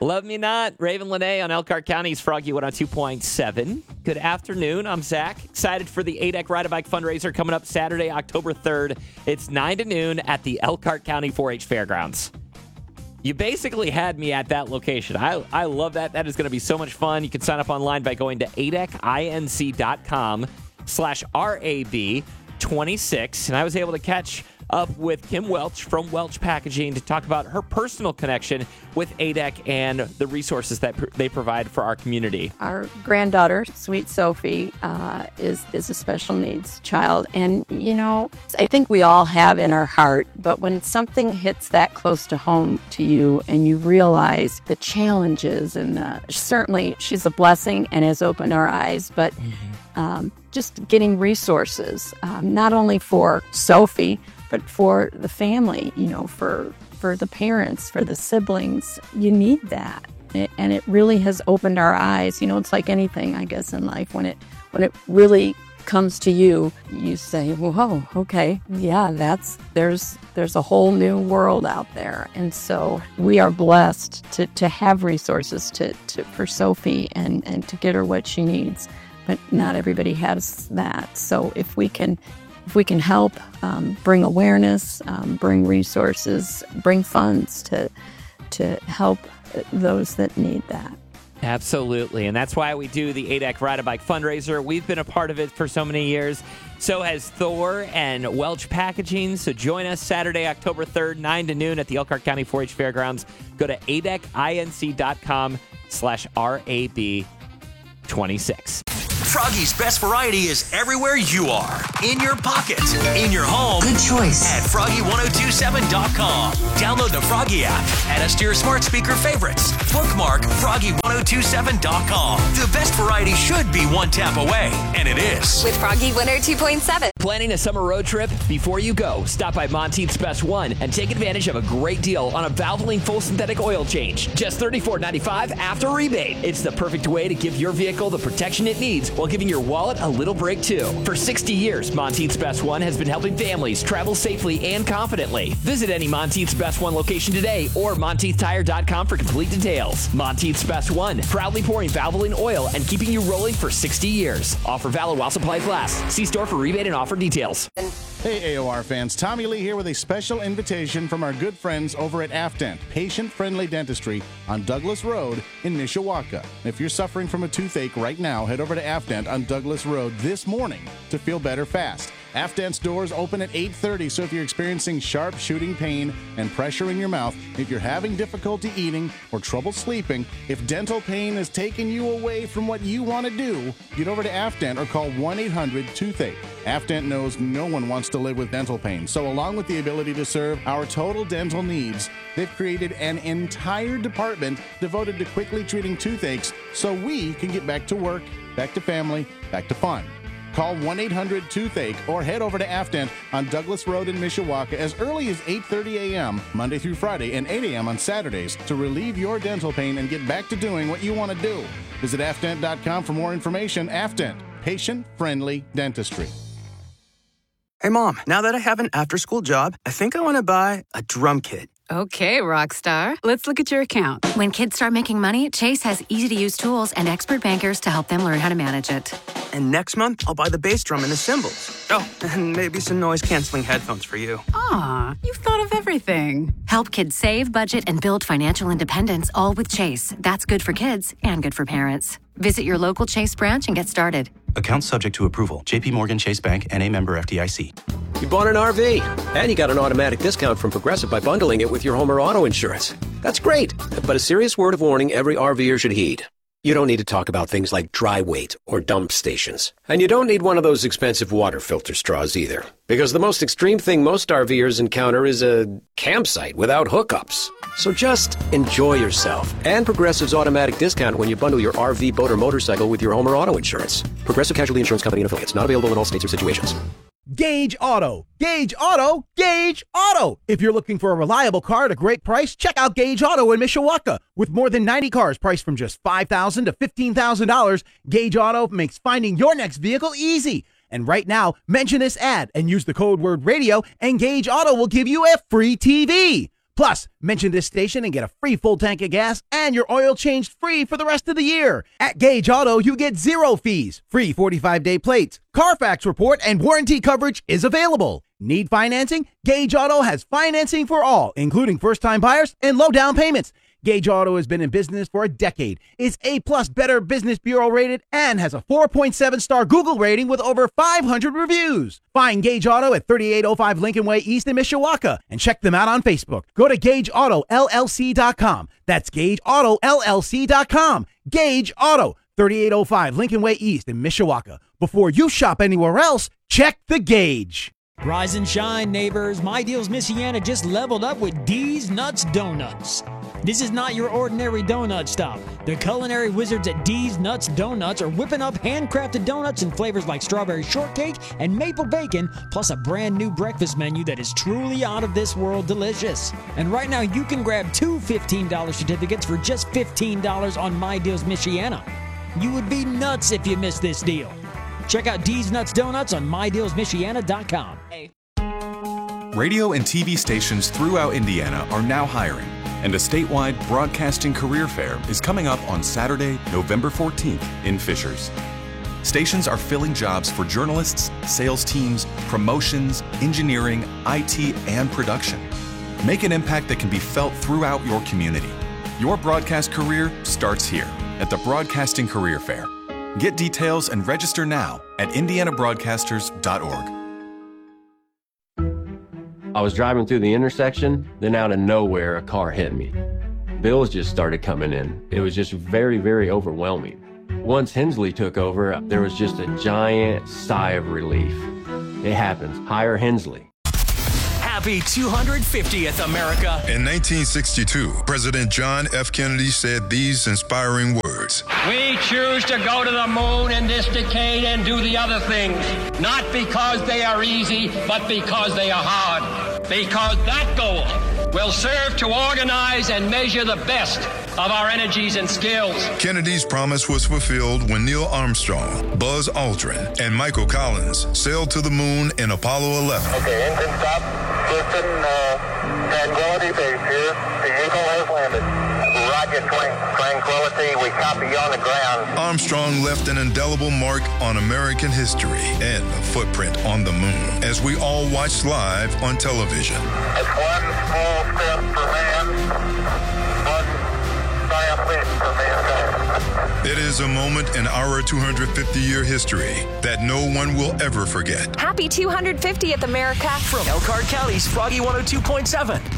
Love me not. Raven Lene on Elkhart County's Froggy 102.7. Good afternoon. I'm Zach. Excited for the ADEC Ride a Bike fundraiser coming up Saturday, October 3rd. It's 9 to noon at the Elkhart County 4-H Fairgrounds. You basically had me at that location. I love that. That is going to be so much fun. You can sign up online by going to adecinc.com/RAB26. And I was able to catch up with Kim Welch from Welch Packaging to talk about her personal connection with ADEC and the resources that they provide for our community. Our granddaughter, sweet Sophie, is a special needs child. And, I think we all have in our heart, but when something hits that close to home to you and you realize the challenges, and certainly she's a blessing and has opened our eyes, but just getting resources, not only for Sophie, but for the family, for the parents, for the siblings, you need that. And it really has opened our eyes. It's like anything, I guess, in life. When it really comes to you, you say, whoa, okay, yeah, there's a whole new world out there. And so we are blessed to have resources for Sophie and to get her what she needs. But not everybody has that. So if we can help bring awareness, bring resources, bring funds to help those that need that. Absolutely. And that's why we do the ADEC Ride a Bike fundraiser. We've been a part of it for so many years. So has Thor and Welch Packaging. So join us Saturday, October 3rd, 9 to noon at the Elkhart County 4-H Fairgrounds. Go to adecinc.com/RAB26. Froggy's best variety is everywhere you are. In your pocket, in your home. Good choice. At Froggy1027.com. Download the Froggy app. Add us to your smart speaker favorites. Bookmark Froggy1027.com. The best variety should be one tap away, and it is. With Froggy 102.7. Planning a summer road trip? Before you go, stop by Monteith's Best One and take advantage of a great deal on a Valvoline full synthetic oil change. Just $34.95 after rebate. It's the perfect way to give your vehicle the protection it needs while giving your wallet a little break too. For 60 years, Monteith's Best One has been helping families travel safely and confidently. Visit any Monteith's Best One location today or MonteithTire.com for complete details. Monteith's Best One, proudly pouring Valvoline oil and keeping you rolling for 60 years. Offer valid while supplies last. See store for rebate and offer details. Hey AOR fans, Tommy Lee here with a special invitation from our good friends over at Afdent, patient-friendly dentistry on Douglas Road in Mishawaka. If you're suffering from a toothache right now, head over to Afdent on Douglas Road this morning to feel better fast. Afdent's doors open at 8:30, so if you're experiencing sharp shooting pain and pressure in your mouth, if you're having difficulty eating or trouble sleeping, if dental pain is taking you away from what you want to do, get over to Afdent or call 1-800-TOOTHACHE. Afdent knows no one wants to live with dental pain, so along with the ability to serve our total dental needs, they've created an entire department devoted to quickly treating toothaches so we can get back to work, back to family, back to fun. Call 1-800-TOOTHACHE or head over to Afdent on Douglas Road in Mishawaka as early as 8:30 a.m. Monday through Friday and 8 a.m. on Saturdays to relieve your dental pain and get back to doing what you want to do. Visit Afdent.com for more information. Afdent, patient-friendly dentistry. Hey, Mom, now that I have an after-school job, I think I want to buy a drum kit. Okay, Rockstar. Let's look at your account. When kids start making money, Chase has easy-to-use tools and expert bankers to help them learn how to manage it. And next month, I'll buy the bass drum and the cymbals. Oh, and maybe some noise-canceling headphones for you. Aw, you've thought of everything. Help kids save, budget, and build financial independence, all with Chase. That's good for kids and good for parents. Visit your local Chase branch and get started. Account subject to approval. JP Morgan Chase Bank, N.A. member FDIC. You bought an RV, and you got an automatic discount from Progressive by bundling it with your home or auto insurance. That's great, but a serious word of warning every RVer should heed. You don't need to talk about things like dry weight or dump stations. And you don't need one of those expensive water filter straws either. Because the most extreme thing most RVers encounter is a campsite without hookups. So just enjoy yourself. And Progressive's automatic discount when you bundle your RV, boat, or motorcycle with your home or auto insurance. Progressive Casualty Insurance Company and affiliates. Not available in all states or situations. Gage Auto. Gage Auto. Gage Auto. If you're looking for a reliable car at a great price, check out Gage Auto in Mishawaka. With more than 90 cars priced from just $5,000 to $15,000, Gage Auto makes finding your next vehicle easy. And right now, mention this ad and use the code word radio, and Gage Auto will give you a free TV. Plus, mention this station and get a free full tank of gas and your oil changed free for the rest of the year. At Gage Auto, you get 0 fees, free 45-day plates, Carfax report, and warranty coverage is available. Need financing? Gage Auto has financing for all, including first-time buyers and low down payments. Gage Auto has been in business for a decade, is A-plus Better Business Bureau rated, and has a 4.7-star Google rating with over 500 reviews. Find Gage Auto at 3805 Lincoln Way East in Mishawaka and check them out on Facebook. Go to GageAutoLLC.com. That's GageAutoLLC.com. Gage Auto, 3805 Lincoln Way East in Mishawaka. Before you shop anywhere else, check the Gage. Rise and shine, neighbors. My Deals Michiana just leveled up with D's Nuts Donuts. This is not your ordinary donut stop. The culinary wizards at D's Nuts Donuts are whipping up handcrafted donuts in flavors like strawberry shortcake and maple bacon, plus a brand new breakfast menu that is truly out of this world delicious. And right now you can grab 2 $15 certificates for just $15 on My Deals Michiana. You would be nuts if you missed this deal. Check out D's Nuts Donuts on MyDealsMichiana.com. Radio and TV stations throughout Indiana are now hiring, and a statewide broadcasting career fair is coming up on Saturday, November 14th in Fishers. Stations are filling jobs for journalists, sales teams, promotions, engineering, IT, and production. Make an impact that can be felt throughout your community. Your broadcast career starts here at the Broadcasting Career Fair. Get details and register now at indianabroadcasters.org. I was driving through the intersection, then out of nowhere, a car hit me. Bills just started coming in. It was just very, very overwhelming. Once Hensley took over, there was just a giant sigh of relief. It happens. Hire Hensley. Happy 250th, America. In 1962, President John F. Kennedy said these inspiring words. We choose to go to the moon in this decade and do the other things, not because they are easy, but because they are hard. Because that goal will serve to organize and measure the best of our energies and skills. Kennedy's promise was fulfilled when Neil Armstrong, Buzz Aldrin, and Michael Collins sailed to the moon in Apollo 11. Okay, engine stop. Houston, Tranquility Base here. The Eagle has landed. Roger, Tranquility, we copy you on the ground. Armstrong left an indelible mark on American history and a footprint on the moon as we all watched live on television. It's one small step for man, one giant leap for mankind. It is a moment in our 250-year history that no one will ever forget. Happy 250th, America. From Elkhart County's Froggy 102.7,